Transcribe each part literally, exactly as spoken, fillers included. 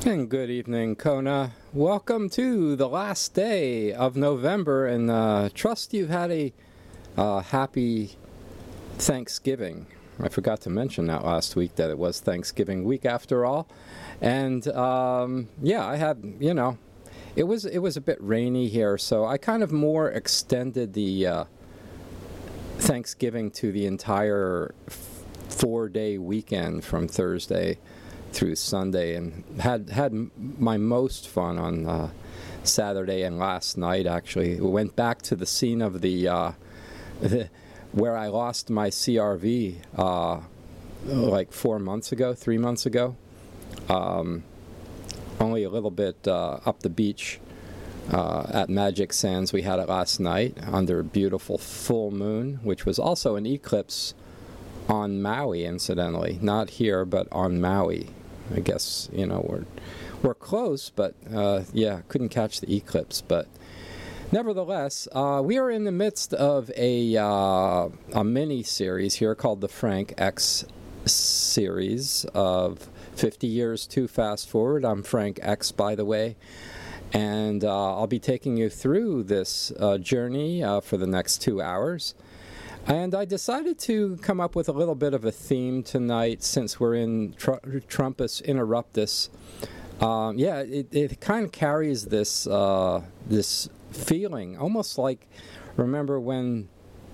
And good evening, Kona. Welcome to the last day of November, and uh, trust you've had a uh, happy Thanksgiving. I forgot to mention that last week, that it was Thanksgiving week after all. And um, yeah, I had, you know, it was it was a bit rainy here, so I kind of more extended the uh, Thanksgiving to the entire four-day weekend from Thursday through Sunday, and had had my most fun on uh, Saturday and last night. Actually, we went back to the scene of the, uh, the where I lost my C R V uh, like four months ago, three months ago. Um, only a little bit uh, up the beach uh, at Magic Sands. We had it last night under a beautiful full moon, which was also an eclipse on Maui, incidentally. Not here, but on Maui. I guess, you know, we're we're close, but uh, yeah, couldn't catch the eclipse. But nevertheless, uh, we are in the midst of a uh, a mini series here called the Frank X series of fifty years to fast forward. I'm Frank X, by the way, and uh, I'll be taking you through this uh, journey uh, for the next two hours. And I decided to come up with a little bit of a theme tonight, since we're in tr- Trumpus Interruptus. Um, yeah, it, it kind of carries this uh, this feeling, almost like, remember when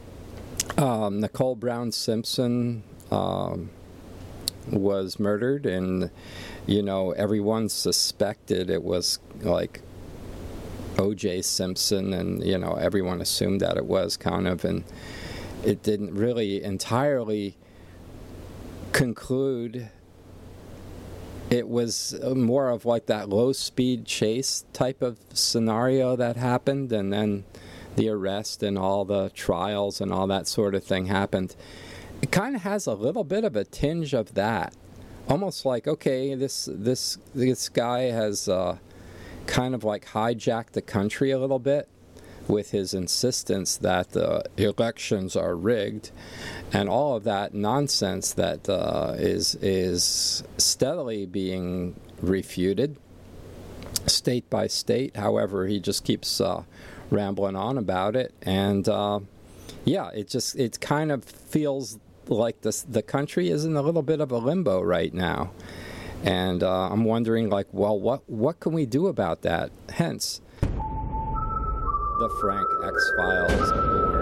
um, Nicole Brown Simpson um, was murdered, and, you know, everyone suspected it was like O J Simpson, and, you know, everyone assumed that it was kind of, and it didn't really entirely conclude. It was more of like that low-speed chase type of scenario that happened, and then the arrest and all the trials and all that sort of thing happened. It kind of has a little bit of a tinge of that, almost like, okay, this this this guy has uh, kind of like hijacked the country a little bit with his insistence that the elections are rigged, and all of that nonsense that uh, is is steadily being refuted, state by state. However, he just keeps uh, rambling on about it, and uh, yeah, it just it kind of feels like this the country is in a little bit of a limbo right now, and uh, I'm wondering, like, well, what what can we do about that? Hence, the Frank X-Files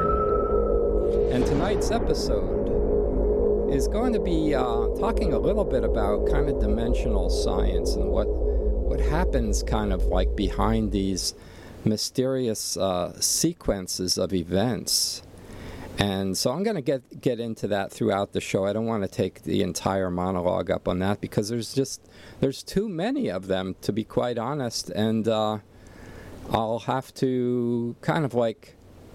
born. And tonight's episode is going to be uh, talking a little bit about kind of dimensional science and what what happens kind of like behind these mysterious uh, sequences of events. And so I'm going to get get into that throughout the show. I don't want to take the entire monologue up on that, because there's just there's too many of them, to be quite honest, and uh, I'll have to kind of like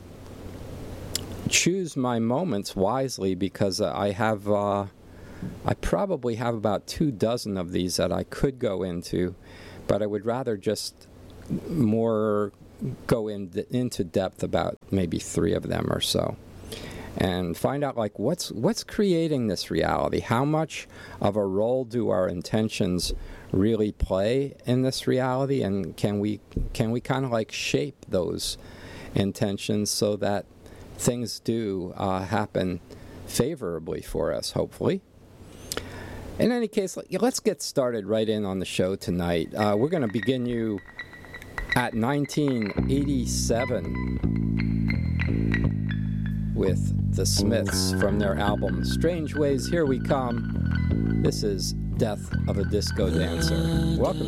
choose my moments wisely, because I have, uh, I probably have about two dozen of these that I could go into, but I would rather just more go in, into depth about maybe three of them or so, and find out like what's what's creating this reality. How much of a role do our intentions really play in this reality, and can we can we kind of like shape those intentions so that things do uh, happen favorably for us, hopefully. In any case, let's get started right in on the show tonight. Uh, we're going to begin you at nineteen eighty-seven with the Smiths from their album Strange Ways Here We Come. This is Death of a Disco Dancer. Welcome.